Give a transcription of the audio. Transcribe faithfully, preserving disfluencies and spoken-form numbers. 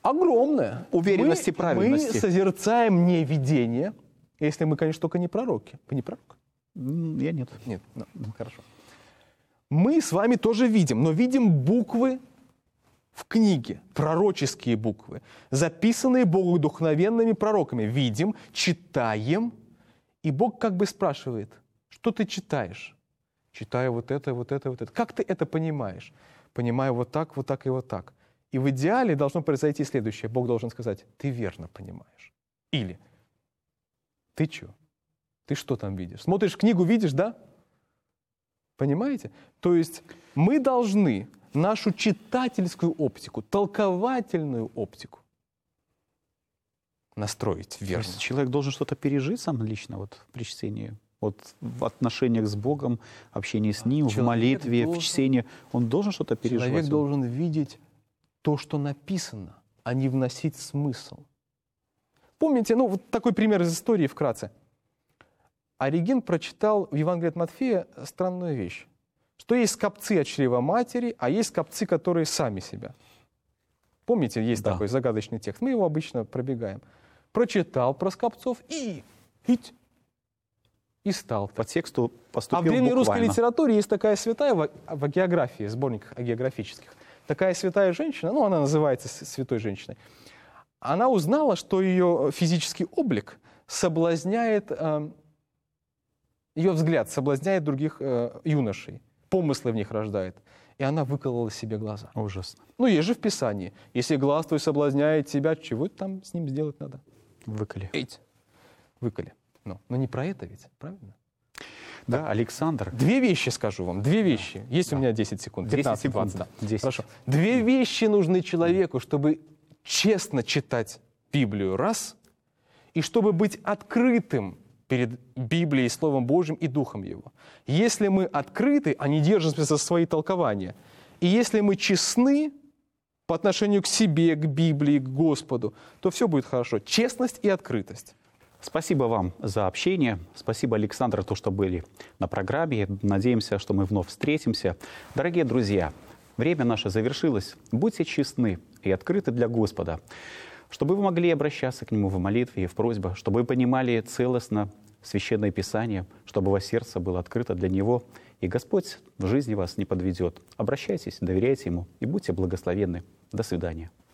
огромное. Уверенности, мы, правильности. Мы созерцаем не видение, если мы, конечно, только не пророки. Вы не пророк? Я нет. Нет, ну, хорошо. Мы с вами тоже видим, но видим буквы в книге, пророческие буквы, записанные богодухновенными пророками. Видим, читаем, и Бог как бы спрашивает, что ты читаешь? Читаю вот это, вот это, вот это. Как ты это понимаешь? Понимаю вот так, вот так и вот так. И в идеале должно произойти следующее. Бог должен сказать, ты верно понимаешь. Или, ты что? Ты что там видишь? Смотришь книгу, видишь, да? Понимаете? То есть мы должны нашу читательскую оптику, толковательную оптику настроить верно. То есть человек должен что-то пережить сам лично вот, при чтении? Вот в отношениях с Богом, общении с Ним, человек в молитве, должен, в чтении. Он должен что-то переживать? Человек должен видеть то, что написано, а не вносить смысл. Помните, ну вот такой пример из истории вкратце. Ориген прочитал в Евангелии от Матфея странную вещь, что есть скопцы от чрева матери, а есть скопцы, которые сами себя. Помните, есть да. такой загадочный текст, мы его обычно пробегаем. Прочитал про скопцов и, и, и стал. По тексту поступил буквально. А в древнерусской буквально. литературе есть такая святая в, в географии, сборниках географических, такая святая женщина, ну она называется святой женщиной, она узнала, что ее физический облик соблазняет... Э, Ее взгляд соблазняет других э, юношей, помыслы в них рождает. И она выколола себе глаза. Ужасно. Ну, есть же в Писании. Если глаз твой соблазняет тебя, чего там с ним сделать надо? Выколи. Эйдь. Выколи. Ну, но не про это ведь, правильно? Да, так. Александр. Две вещи скажу вам, две вещи. Да. Есть да. у меня десять секунд, пятнадцать двадцать. Да. десять. Хорошо. Две вещи нужны человеку, чтобы честно читать Библию, раз, и чтобы быть открытым перед Библией, Словом Божьим и Духом Его. Если мы открыты, а не держимся за свои толкования, и если мы честны по отношению к себе, к Библии, к Господу, то все будет хорошо. Честность и открытость. Спасибо вам за общение. Спасибо, Александр, то, что были на программе. Надеемся, что мы вновь встретимся. Дорогие друзья, время наше завершилось. Будьте честны и открыты для Господа, чтобы вы могли обращаться к Нему в молитве и в просьбах, чтобы вы понимали целостно Священное Писание, чтобы ваше сердце было открыто для Него, и Господь в жизни вас не подведет. Обращайтесь, доверяйте Ему и будьте благословенны. До свидания.